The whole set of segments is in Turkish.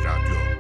Radyo.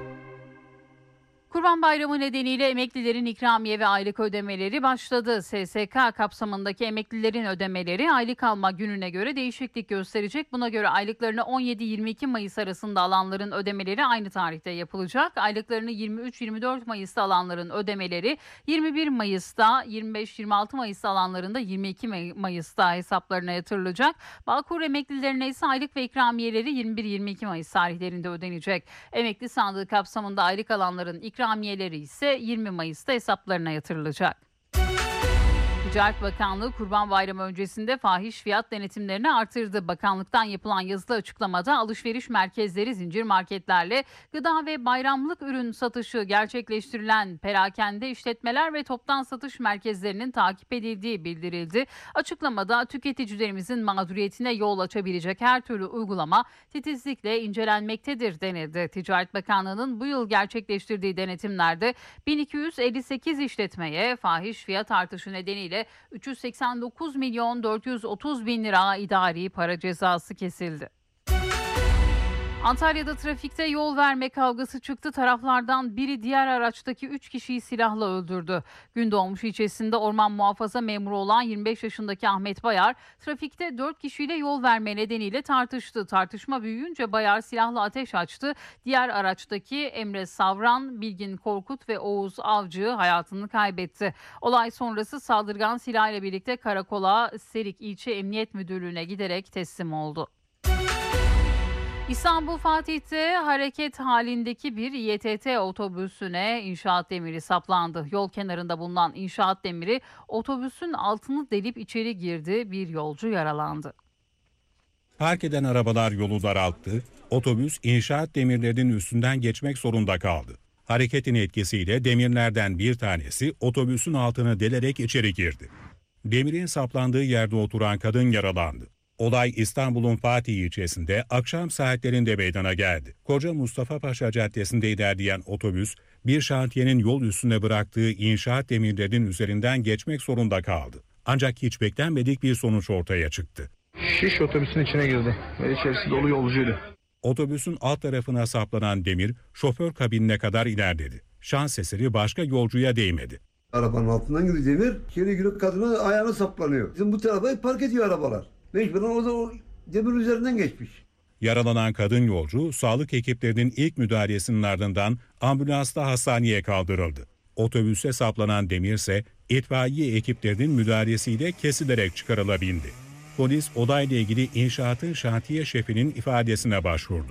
Kurban Bayramı nedeniyle emeklilerin ikramiye ve aylık ödemeleri başladı. SSK kapsamındaki emeklilerin ödemeleri aylık alma gününe göre değişiklik gösterecek. Buna göre aylıklarını 17-22 Mayıs arasında alanların ödemeleri aynı tarihte yapılacak. Aylıklarını 23-24 Mayıs'ta alanların ödemeleri 21 Mayıs'ta, 25-26 Mayıs'ta alanların da 22 Mayıs'ta hesaplarına yatırılacak. Bağkur emeklilerine ise aylık ve ikramiyeleri 21-22 Mayıs tarihlerinde ödenecek. Emekli sandığı kapsamında aylık alanların ikramiyeleri ise 20 Mayıs'ta hesaplarına yatırılacak. Ticaret Bakanlığı Kurban Bayramı öncesinde fahiş fiyat denetimlerini artırdı. Bakanlıktan yapılan yazılı açıklamada alışveriş merkezleri, zincir marketlerle gıda ve bayramlık ürün satışı gerçekleştirilen perakende işletmeler ve toptan satış merkezlerinin takip edildiği bildirildi. Açıklamada tüketicilerimizin mağduriyetine yol açabilecek her türlü uygulama titizlikle incelenmektedir denildi. Ticaret Bakanlığı'nın bu yıl gerçekleştirdiği denetimlerde 1258 işletmeye fahiş fiyat artışı nedeniyle 389 milyon 430 bin lira idari para cezası kesildi. Antalya'da trafikte yol verme kavgası çıktı. Taraflardan biri diğer araçtaki 3 kişiyi silahla öldürdü. Gündoğmuş ilçesinde orman muhafaza memuru olan 25 yaşındaki Ahmet Bayar, trafikte 4 kişiyle yol verme nedeniyle tartıştı. Tartışma büyüyünce Bayar silahla ateş açtı. Diğer araçtaki Emre Savran, Bilgin Korkut ve Oğuz Avcı hayatını kaybetti. Olay sonrası saldırgan silahla birlikte karakola Serik İlçe Emniyet Müdürlüğü'ne giderek teslim oldu. İstanbul Fatih'te hareket halindeki bir İETT otobüsüne inşaat demiri saplandı. Yol kenarında bulunan inşaat demiri otobüsün altını delip içeri girdi. Bir yolcu yaralandı. Park eden arabalar yolu daralttı. Otobüs inşaat demirlerinin üstünden geçmek zorunda kaldı. Hareketin etkisiyle demirlerden bir tanesi otobüsün altını delerek içeri girdi. Demirin saplandığı yerde oturan kadın yaralandı. Olay İstanbul'un Fatih ilçesinde akşam saatlerinde meydana geldi. Koca Mustafa Paşa Caddesi'nde ilerleyen otobüs bir şantiyenin yol üstüne bıraktığı inşaat demirlerinin üzerinden geçmek zorunda kaldı. Ancak hiç beklenmedik bir sonuç ortaya çıktı. Şiş otobüsün içine girdi ve içerisi dolu yolcuydu. Otobüsün alt tarafına saplanan demir şoför kabinine kadar ilerledi. Şans eseri başka yolcuya değmedi. Arabanın altından gidiyor demir, içeri girip kadına ayağına saplanıyor. Bizim bu tarafa park ediyor arabalar. Mecburen o demir üzerinden geçmiş. Yaralanan kadın yolcu sağlık ekiplerinin ilk müdahalesinin ardından ambulansla hastaneye kaldırıldı. Otobüse saplanan demir ise itfaiye ekiplerinin müdahalesiyle kesilerek çıkarılabildi. Polis olayla ilgili inşaatın şantiye şefinin ifadesine başvurdu.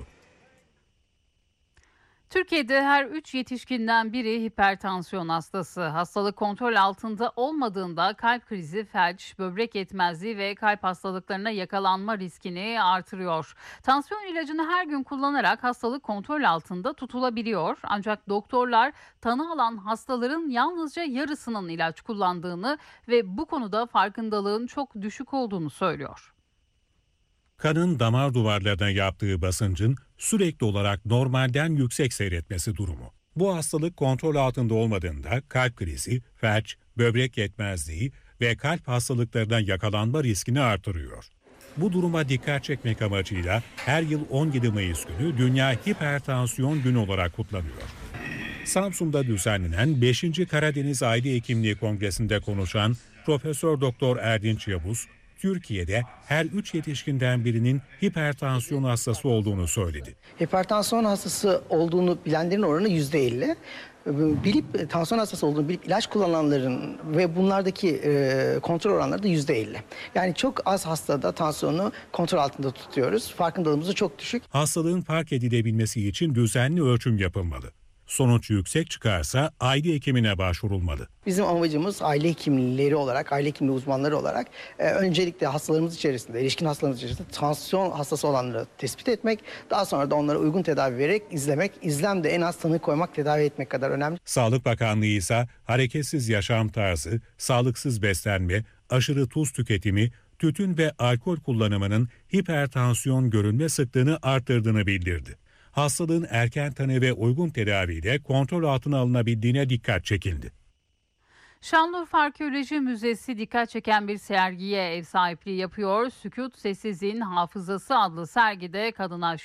Türkiye'de her 3 yetişkinden biri hipertansiyon hastası. Hastalık kontrol altında olmadığında kalp krizi, felç, böbrek yetmezliği ve kalp hastalıklarına yakalanma riskini artırıyor. Tansiyon ilacını her gün kullanarak hastalık kontrol altında tutulabiliyor. Ancak doktorlar tanı alan hastaların yalnızca yarısının ilaç kullandığını ve bu konuda farkındalığın çok düşük olduğunu söylüyor. Kanın damar duvarlarına yaptığı basıncın sürekli olarak normalden yüksek seyretmesi durumu. Bu hastalık kontrol altında olmadığında kalp krizi, felç, böbrek yetmezliği ve kalp hastalıklarına yakalanma riskini artırıyor. Bu duruma dikkat çekmek amacıyla her yıl 17 Mayıs günü Dünya Hipertansiyon Günü olarak kutlanıyor. Samsun'da düzenlenen 5. Karadeniz Aile Hekimliği Kongresi'nde konuşan Profesör Doktor Erdinç Yavuz, Türkiye'de her 3 yetişkinden birinin hipertansiyon hastası olduğunu söyledi. Hipertansiyon hastası olduğunu bilenlerin oranı %50. Bilip tansiyon hastası olduğunu bilip ilaç kullananların ve bunlardaki kontrol oranları da %50. Yani çok az hastada tansiyonu kontrol altında tutuyoruz. Farkındalığımız da çok düşük. Hastalığın fark edilebilmesi için düzenli ölçüm yapılmalı. Sonuç yüksek çıkarsa aile hekimine başvurulmalı. Bizim amacımız aile hekimleri olarak, aile hekimliği uzmanları olarak öncelikle hastalarımız içerisinde, erişkin hastalarımız içerisinde tansiyon hastası olanları tespit etmek, daha sonra da onlara uygun tedavi vererek izlemek, izlemde en az tanı koymak, tedavi etmek kadar önemli. Sağlık Bakanlığı ise hareketsiz yaşam tarzı, sağlıksız beslenme, aşırı tuz tüketimi, tütün ve alkol kullanımının hipertansiyon görülme sıklığını arttırdığını bildirdi. Hastalığın erken tanı ve uygun tedaviyle kontrol altına alınabildiğine dikkat çekildi. Şanlıurfa Arkeoloji Müzesi dikkat çeken bir sergiye ev sahipliği yapıyor. Sükût Sessizliğin Hafızası adlı sergide kadına